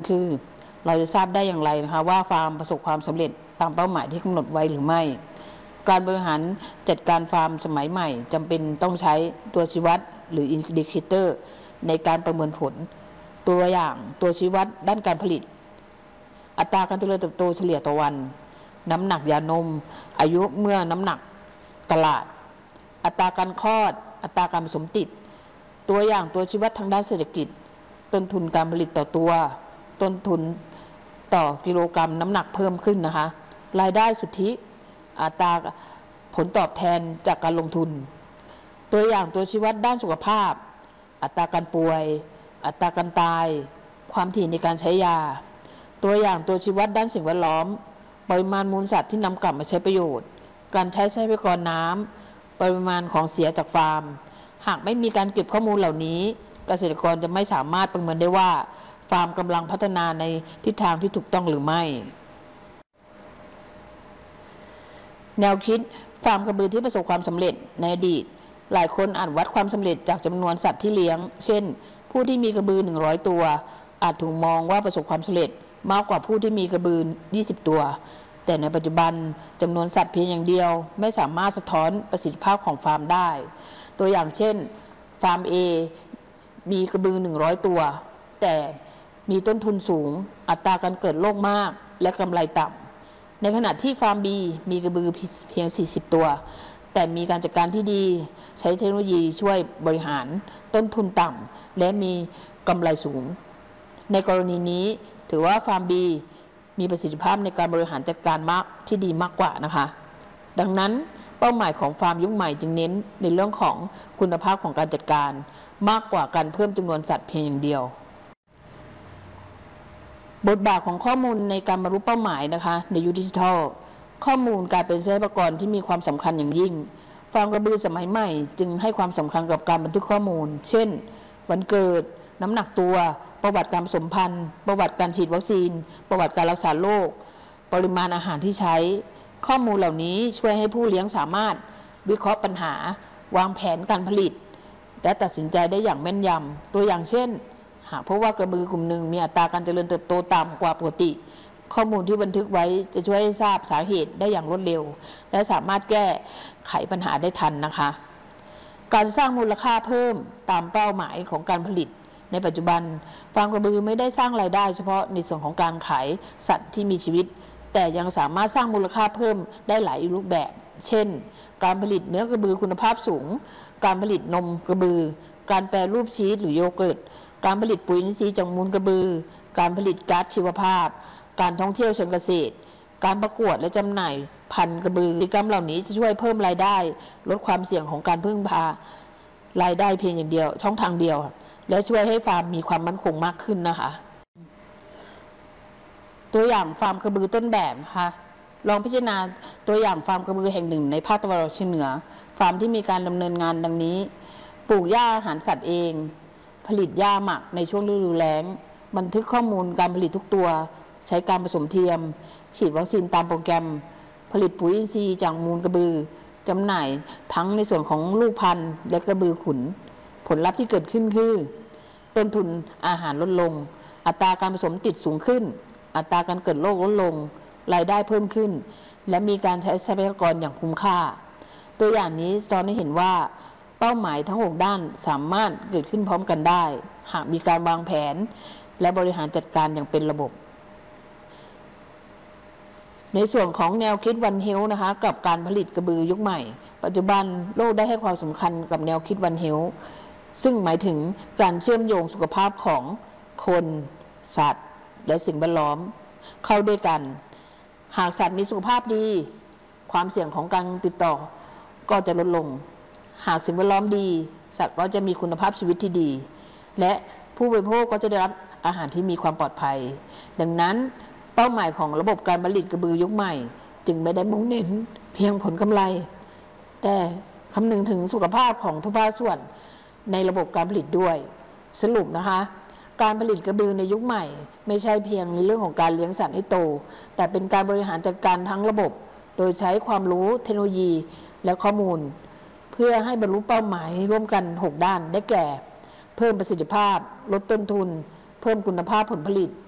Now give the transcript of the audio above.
คือเราจะทราบได้อย่างไรนะคะว่าฟาร์มประสบความสำเร็จตามเป้าหมายที่กำหนดไว้หรือไม่การบริหารจัดการฟาร์มสมัยใหม่จำเป็นต้องใช้ตัวชี้วัดหรืออินดิเคเตอร์ในการประเมินผลตัวอย่างตัวชี้วัดด้านการผลิตอัตราการเจริญเติบโตเฉลี่ยต่อวันน้ำหนักยานมอายุเมื่อน้ำหนักตลาดอัตราการคลอดอัตราการผสมติดตัวอย่างตัวชี้วัดทางด้านเศรษฐกิจต้นทุนการผลิตต่อตัวต้นทุนต่อกิโลกรัมน้ำหนักเพิ่มขึ้นนะคะรายได้สุทธิอัตราผลตอบแทนจากการลงทุนตัวอย่างตัวชี้วัดด้านสุขภาพอัตราการป่วยอัตราการตายความถี่ในการใช้ยาตัวอย่างตัวชี้วัดด้านสิ่งแวดล้อมปริมาณมูลสัตว์ที่นำกลับมาใช้ประโยชน์การใช้ทรัพยากรน้ำปริมาณของเสียจากฟาร์มหากไม่มีการเก็บข้อมูลเหล่านี้เกษตรกรจะไม่สามารถประเมินได้ว่าฟาร์มกำลังพัฒนาในทิศทางที่ถูกต้องหรือไม่แนวคิดฟาร์มกระบือที่ประสบความสำเร็จในอดีตหลายคนอาจวัดความสำเร็จจากจำนวนสัตว์ที่เลี้ยงเช่นผู้ที่มีกระบือ100ตัวอาจถูกมองว่าประสบความสำเร็จมากกว่าผู้ที่มีกระบือ20ตัวแต่ในปัจจุบันจำนวนสัตว์เพียงอย่างเดียวไม่สามารถสะท้อนประสิทธิภาพของฟาร์มได้ตัวอย่างเช่นฟาร์ม A มีกระบือ100ตัวแต่มีต้นทุนสูงอัตราการเกิดโรคมากและกำไรต่ำในขณะที่ฟาร์ม B มีกระบือเพียง40ตัวแต่มีการจัดการที่ดีใช้เทคโนโลยีช่วยบริหารต้นทุนต่ำและมีกำไรสูงในกรณีนี้ถือว่าฟาร์ม B มีประสิทธิภาพในการบริหารจัดการมากที่ดีมากกว่านะคะดังนั้นเป้าหมายของฟาร์มยุคใหม่จึงเน้นในเรื่องของคุณภาพของการจัดการมากกว่าการเพิ่มจำนวนสัตว์เพียงอย่างเดียวบทบาทของข้อมูลในการบรรลุเป้าหมายนะคะในยุคดิจิทัลข้อมูลกลายเป็นทรัพยากรที่มีความสำคัญอย่างยิ่งฟาร์มกระบือสมัยใหม่จึงให้ความสำคัญกับการบันทึกข้อมูลเช่นวันเกิดน้ำหนักตัวประวัติการผสมพันธุ์ประวัติการฉีดวัคซีนประวัติการรักษาโรคปริมาณอาหารที่ใช้ข้อมูลเหล่านี้ช่วยให้ผู้เลี้ยงสามารถวิเคราะห์ปัญหาวางแผนการผลิตและตัดสินใจได้อย่างแม่นยำตัวอย่างเช่นหากพบว่ากระบือกลุ่มหนึ่งมีอัตราการเจริญเติบโตต่ำกว่าปกติข้อมูลที่บันทึกไว้จะช่วยให้ทราบสาเหตุได้อย่างรวดเร็วและสามารถแก้ไขปัญหาได้ทันนะคะการสร้างมูลค่าเพิ่มตามเป้าหมายของการผลิตในปัจจุบันฟาร์มกระบือไม่ได้สร้างรายได้เฉพาะในส่วนของการขายสัตว์ที่มีชีวิตแต่ยังสามารถสร้างมูลค่าเพิ่มได้หลายรูปแบบเช่นการผลิตเนื้อกระบือคุณภาพสูงการผลิตนมกระบือการแปรรูปชีสหรือโยเกิร์ตการผลิตปุ๋ยอินทรีย์จากมูลกระบือการผลิตก๊าซชีวภาพการท่องเที่ยวเชิงเกษตรการประกวดและจำหน่ายพันธุ์กระบือกิจกรรมเหล่านี้จะช่วยเพิ่มรายได้ลดความเสี่ยงของการพึ่งพารายได้เพียงอย่างเดียวช่องทางเดียวและช่วยให้ฟาร์มมีความมั่นคงมากขึ้นนะคะตัวอย่างฟาร์มกระบือต้นแบบนะคะลองพิจารณาตัวอย่างฟาร์มกระบือแห่งหนึ่งในภาคตะวันออกเฉียงเหนือฟาร์มที่มีการดำเนินงานดังนี้ปลูกหญ้าอาหารสัตว์เองผลิตหญ้าหมักในช่วงฤดูแล้งบันทึกข้อมูลการผลิตทุกตัวใช้การผสมเทียมฉีดวัคซีนตามโปรแกรมผลิตปุ๋ยอินทรีย์จากมูลกระบือจำหน่ายทั้งในส่วนของลูกพันธุ์และกระบือขุนผลลัพธ์ที่เกิดขึ้นคือต้นทุนอาหารลดลงอัตราการผสมติดสูงขึ้นอัตราการเกิดโรคลดลงรายได้เพิ่มขึ้นและมีการใช้ทรัพยากรอย่างคุ้มค่าตัวอย่างนี้สะท้อนให้เห็นว่าเป้าหมายทั้ง6ด้านสามารถเกิดขึ้นพร้อมกันได้หากมีการวางแผนและบริหารจัดการอย่างเป็นระบบในส่วนของแนวคิดวันเฮลท์นะคะกับการผลิตกระบือยุคใหม่ปัจจุบันโลกได้ให้ความสำคัญกับแนวคิดวันเฮลท์ซึ่งหมายถึงการเชื่อมโยงสุขภาพของคนสัตว์และสิ่งแวดล้อมเข้าด้วยกันหากสัตว์มีสุขภาพดีความเสี่ยงของการติดต่อก็จะลดลงหากสิ่งแวดล้อมดีสัตว์ก็จะมีคุณภาพชีวิตที่ดีและผู้บริโภคก็จะได้รับอาหารที่มีความปลอดภัยดังนั้นเป้าหมายของระบบการผลิตกระบือยุคใหม่จึงไม่ได้มุ่งเน้นเพียงผลกำไรแต่คำนึงถึงสุขภาพของทุกภาคส่วนในระบบการผลิตด้วยสรุปนะคะการผลิตกระบือในยุคใหม่ไม่ใช่เพียงในเรื่องของการเลี้ยงสัตว์ให้โตแต่เป็นการบริหารจัดการทั้งระบบโดยใช้ความรู้เทคโนโลยีและข้อมูลเพื่อให้บรรลุเป้าหมายร่วมกัน6ด้านได้แก่เพิ่มประสิทธิภาพลดต้นทุนเพิ่มคุณภาพผลผลิต